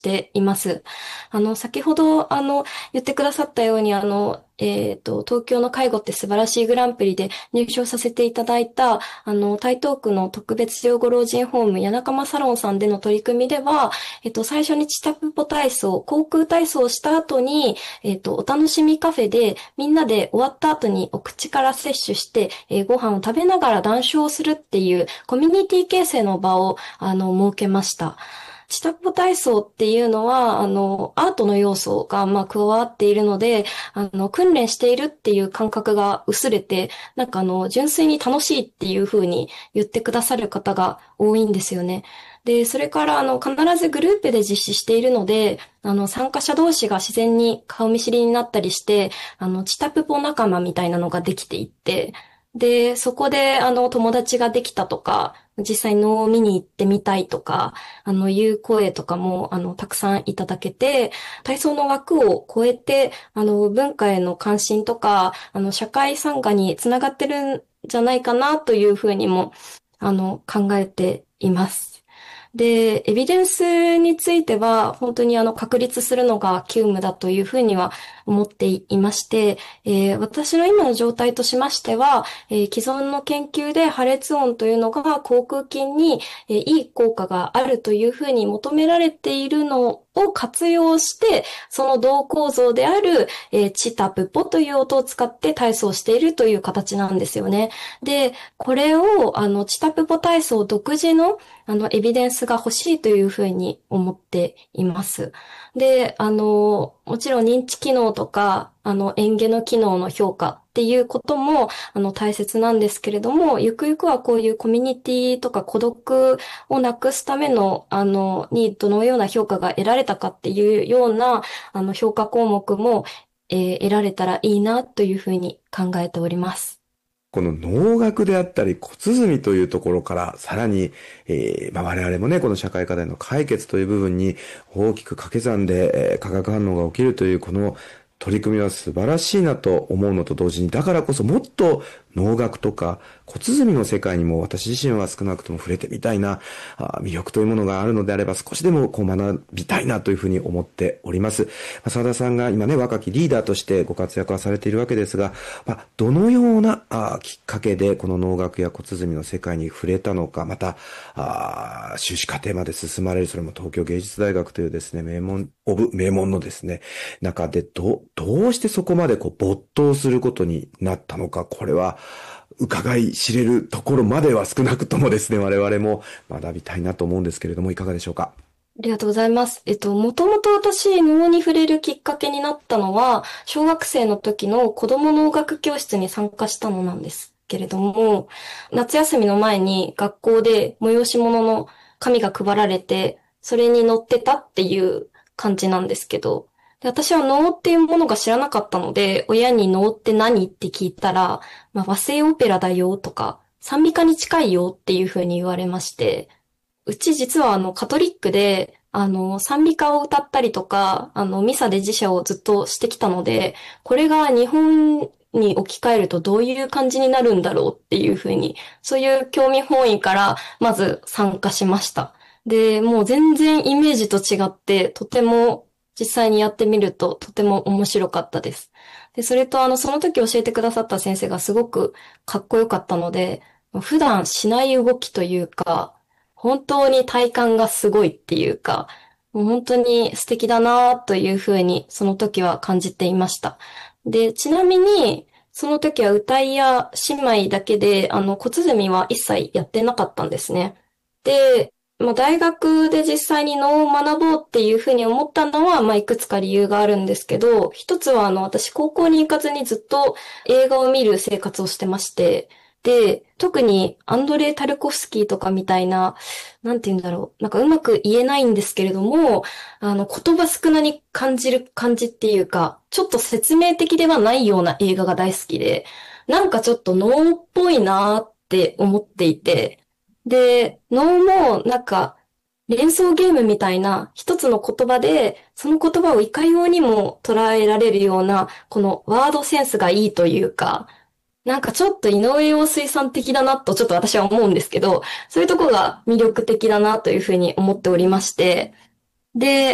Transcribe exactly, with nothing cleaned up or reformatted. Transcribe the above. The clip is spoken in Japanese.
ています。あの、先ほど、あの、言ってくださったように、あの、えっと、東京の介護って素晴らしいグランプリで入賞させていただいた、あの、台東区の特別養護老人ホーム、谷中間サロンさんでの取り組みでは、えっと、最初にチタプポ体操、航空体操をした後に、えっと、お楽しみカフェで、みんなで終わった後にお口から摂取して、えーご飯を食べながら談笑するっていうコミュニティ形成の場を、あの、設けました。チタポ体操っていうのは、あの、アートの要素が、まあ、加わっているので、あの、訓練しているっていう感覚が薄れて、なんかあの、純粋に楽しいっていう風に言ってくださる方が多いんですよね。で、それからあの、必ずグループで実施しているので、あの、参加者同士が自然に顔見知りになったりして、あの、チタプポ仲間みたいなのができていって、で、そこで、あの、友達ができたとか、実際能を見に行ってみたいとか、あの、いう声とかも、あの、たくさんいただけて、体操の枠を超えて、あの、文化への関心とか、あの、社会参加につながってるんじゃないかなというふうにも、あの、考えています。で、エビデンスについては、本当にあの、確立するのが急務だというふうには思っていまして、えー私の今の状態としましては、えー既存の研究で破裂音というのが口腔筋に、えーいい効果があるというふうに求められているのを活用して、その同構造である、えーチタプポという音を使って体操しているという形なんですよね。で、これを、あの、チタプポ体操独自のあの、エビデンスが欲しいというふうに思っています。で、あの、もちろん認知機能とか、あの、嚥下の機能の評価っていうことも、あの、大切なんですけれども、ゆくゆくはこういうコミュニティとか孤独をなくすための、あの、にどのような評価が得られたかっていうような、あの、評価項目も、えー得られたらいいなというふうに考えております。 この能楽であったり小鼓というところから、さらに、えーまあ、我々もね、この社会課題の解決という部分に大きく掛け算で、えー化学反応が起きるというこの取り組みは素晴らしいなと思うのと同時に、だからこそもっと能楽とか小鼓の世界にも私自身は少なくとも触れてみたいな、あ魅力というものがあるのであれば少しでもこう学びたいなというふうに思っております。まあ澤田さんが今ね、若きリーダーとしてご活躍はされているわけですが、まあ、どのようなあきっかけでこの能楽や小鼓の世界に触れたのか、また、あ修士課程まで進まれる、それも東京芸術大学というですね、名門、オブ、名門のですね、中でど、どうしてそこまでこう没頭することになったのか、これは伺い知れるところまでは少なくともですね、我々も学びたいなと思うんですけれども、いかがでしょうか。 ありがとうございます。えっと、もともと私、能に触れるきっかけになったのは、小学生の時の子供能楽教室に参加したのなんですけれども、夏休みの前に学校で催し物の紙が配られて、それに載ってたっていう感じなんですけど、で私は能っていうものが知らなかったので、親に能って何って聞いたら、まあ、和製オペラだよとか、賛美歌に近いよっていうふうに言われまして、うち実はあのカトリックで、あの賛美歌を歌ったりとか、あのミサで辞書をずっとしてきたので、これが日本に置き換えるとどういう感じになるんだろうっていうふうに、そういう興味本位からまず参加しました。で、もう全然イメージと違って、とても実際にやってみるととても面白かったです。で、それとあのその時教えてくださった先生がすごくかっこよかったので、普段しない動きというか、本当に体感がすごいっていうか、もう本当に素敵だなというふうにその時は感じていました。で、ちなみに、その時は歌いや姉妹だけで、あの、小鼓は一切やってなかったんですね。で、まあ、大学で実際に能を学ぼうっていうふうに思ったのは、まあ、いくつか理由があるんですけど、一つは、あの、私、高校に行かずにずっと映画を見る生活をしてまして、で、特にアンドレイ・タルコフスキーとかみたいな、なんて言うんだろう。なんかうまく言えないんですけれども、あの、言葉少なに感じる感じっていうか、ちょっと説明的ではないような映画が大好きで、なんかちょっと能っぽいなーって思っていて、で、能もなんか連想ゲームみたいな一つの言葉で、その言葉をいかようにも捉えられるような、このワードセンスがいいというか、なんかちょっと井上陽水さん的だなとちょっと私は思うんですけど、そういうところが魅力的だなというふうに思っておりまして、で、